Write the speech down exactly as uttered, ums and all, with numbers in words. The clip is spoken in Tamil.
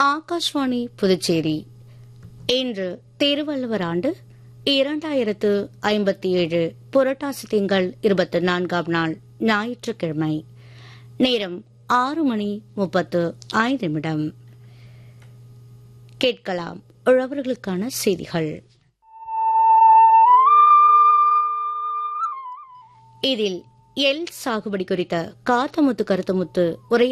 ஆகாஷ்வாணி புதுச்சேரி. இன்று திருவள்ளுவர் ஆண்டு இரண்டாயிரத்து ஐம்பத்தி ஏழு புரட்டாசி திங்கள் இருபத்தி நான்காம் நாள் ஞாயிற்றுக்கிழமை. நேரம் ஆறு மணி முப்பத்து ஐந்து நிமிடம். கேட்கலாம் உழவர்களுக்கான செய்திகள். இதில் எல் சாகுபடி குறித்த காத்தமுத்து கருத்துமுத்து உரை